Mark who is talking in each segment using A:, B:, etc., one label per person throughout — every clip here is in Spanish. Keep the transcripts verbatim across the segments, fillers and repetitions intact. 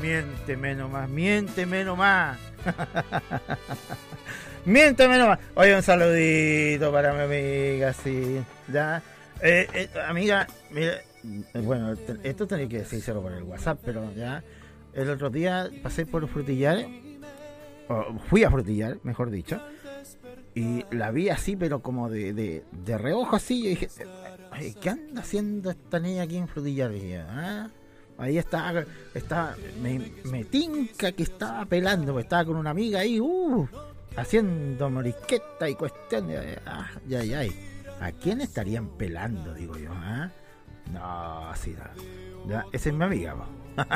A: Miénteme nomás, miénteme nomás. Miénteme nomás. Oye, un saludito para mi amiga, sí. Ya. Eh, eh, amiga, mira, bueno, esto tenía que decírselo por el WhatsApp, pero ya. El otro día pasé por los frutillares, o fui a frutillar, mejor dicho, y la vi así, pero como de, de, de reojo así, y dije, ay, ¿qué anda haciendo esta niña aquí en frutillar? Y yo, ¿ah? Ahí estaba, estaba me, me tinca que estaba pelando, estaba con una amiga ahí, uh, haciendo morisqueta y cuestiones, ah, ya, ya, ¿a quién estarían pelando? Digo yo, ¿ah? No, así no, ya, esa es mi amiga, ¿no?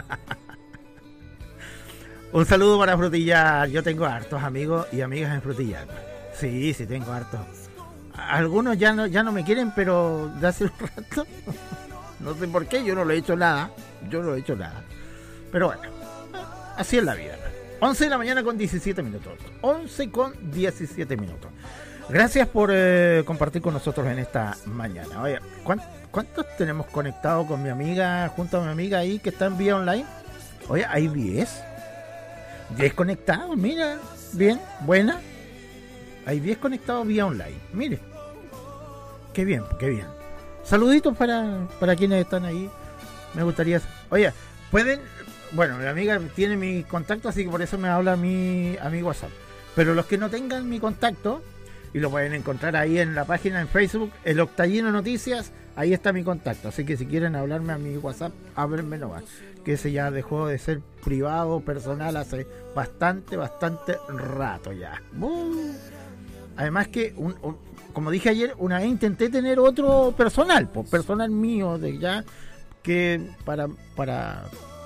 A: Un saludo para Frutillar. Yo tengo hartos amigos y amigas en Frutillar. Sí, sí, tengo hartos. Algunos ya no, ya no me quieren, pero de hace un rato, no sé por qué, yo no le he hecho nada. Yo no le he hecho nada. Pero bueno, así es la vida. once de la mañana con diecisiete minutos. once con diecisiete minutos. Gracias por eh, compartir con nosotros en esta mañana. Oye, ¿cuántos tenemos conectados con mi amiga, junto a mi amiga ahí que está en vía online? Oye, hay diez. diez conectados, mira. Bien, buena. Hay diez conectados vía online. Mire. Qué bien, qué bien. Saluditos para, para quienes están ahí. Me gustaría... Oye, pueden... Bueno, mi amiga tiene mi contacto, así que por eso me habla a mi, a mi WhatsApp. Pero los que no tengan mi contacto, y lo pueden encontrar ahí en la página en Facebook, el Octallino Noticias, ahí está mi contacto. Así que si quieren hablarme a mi WhatsApp, háblenme nomás. Que ese ya dejó de ser privado, personal, hace bastante, bastante rato ya. Uh. Además que, un, un, como dije ayer, una vez intenté tener otro personal, pues personal mío, de ya, que para para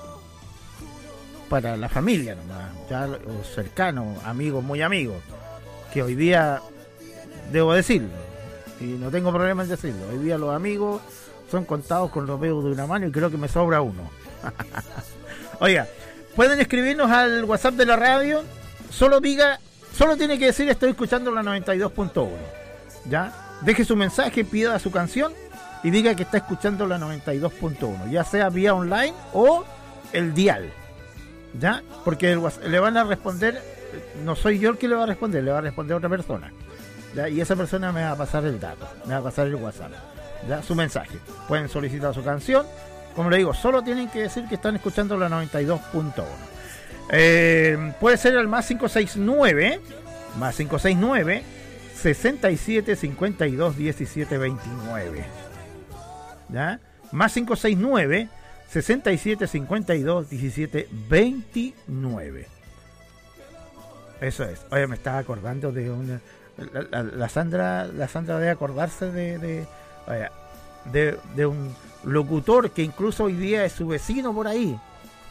A: para la familia nomás, ya los cercanos, amigos, muy amigos, que hoy día, debo decirlo, y no tengo problema en decirlo, hoy día los amigos son contados con los dedos de una mano y creo que me sobra uno. Oiga, pueden escribirnos al WhatsApp de la radio, solo diga, solo tiene que decir estoy escuchando la noventa y dos punto uno, ¿ya? Deje su mensaje, pida su canción y diga que está escuchando la noventa y dos punto uno, ya sea vía online o el dial, ¿ya? Porque el WhatsApp, le van a responder, no soy yo el que le va a responder, le va a responder otra persona, ¿ya? Y esa persona me va a pasar el dato, me va a pasar el WhatsApp, ¿ya? Su mensaje. Pueden solicitar su canción. Como le digo, solo tienen que decir que están escuchando la noventa y dos punto uno. Eh, puede ser el más cinco seis nueve, más cinco seis nueve, sesenta y siete, cincuenta y dos, diecisiete, veintinueve. ¿Ya? Más cinco seis nueve, sesenta y siete, cincuenta y dos, diecisiete, veintinueve. Eso es. Oye, me estaba acordando de una... La, la, la Sandra la Sandra debe acordarse de... de, oye, de, de un... locutor que incluso hoy día es su vecino por ahí.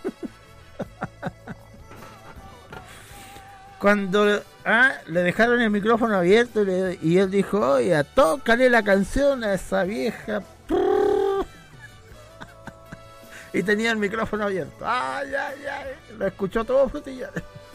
A: Cuando ah, le dejaron el micrófono abierto y, le, y él dijo, oye, tócale la canción a esa vieja. Y tenía el micrófono abierto. Ay, ay, ay. Lo escuchó todo Frutillar.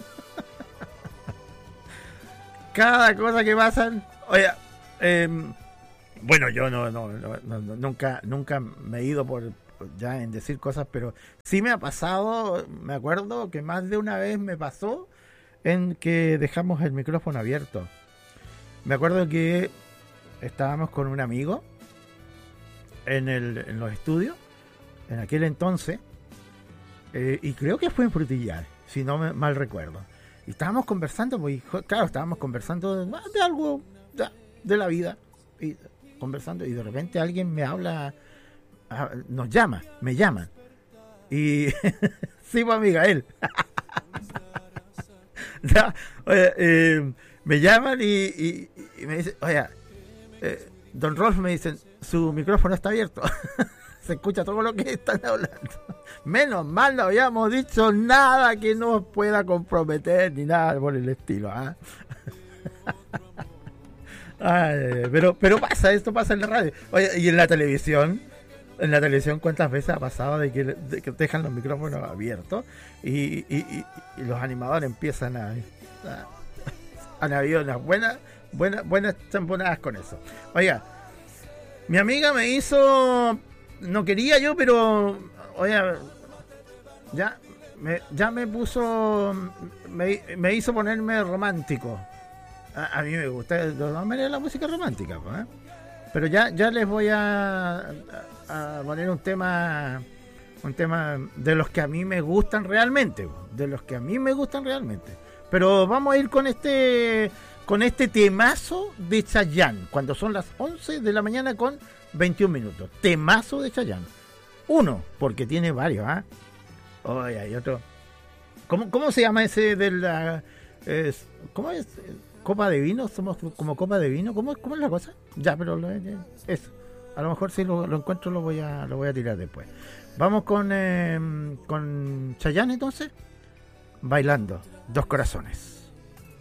A: Cada cosa que pasan. Oye, eh, bueno, yo no, no, no, no, nunca, nunca me he ido por ya en decir cosas, pero sí me ha pasado, me acuerdo que más de una vez me pasó en que dejamos el micrófono abierto. Me acuerdo que estábamos con un amigo en el, en los estudios, en aquel entonces, eh, y creo que fue en Frutillar, si no me mal recuerdo. Y estábamos conversando, pues, claro, estábamos conversando de, de algo de, de la vida. Y conversando y de repente alguien me habla, nos llama, me llaman y sí, pues amiga, él no, oye, eh, me llaman y, y, y me dicen, oye, eh, don Rolf, me dicen, su micrófono está abierto. Se escucha todo lo que están hablando. Menos mal no habíamos dicho nada que nos pueda comprometer ni nada por el estilo, ¿ah? Ay, pero pero pasa, esto pasa en la radio. Oye, y en la televisión, en la televisión cuántas veces ha pasado de que, de que dejan los micrófonos abiertos y, y, y, y los animadores empiezan a, a han habido unas buenas buenas buenas champonadas con eso. Oiga, mi amiga me hizo, no quería yo, pero oiga, ya me, ya me puso, me, me hizo ponerme romántico. A, a mí me gusta de todas maneras la música romántica, pues, ¿eh? Pero ya, ya les voy a, a, a poner un tema, un tema de los que a mí me gustan realmente, de los que a mí me gustan realmente. Pero vamos a ir con este, con este temazo de Chayanne, cuando son las once de la mañana con veintiún minutos. Temazo de Chayanne. Uno, porque tiene varios, ¿ah? ¿eh? Oh, hay otro. ¿Cómo, ¿Cómo se llama ese de la... Es, ¿Cómo es? ¿Copa de vino? ¿Somos como copa de vino? ¿Cómo, cómo es la cosa? Ya, pero lo, eso. A lo mejor si lo, lo encuentro lo voy a lo voy a tirar después. Vamos con, eh, con Chayanne entonces. Bailando. Dos corazones.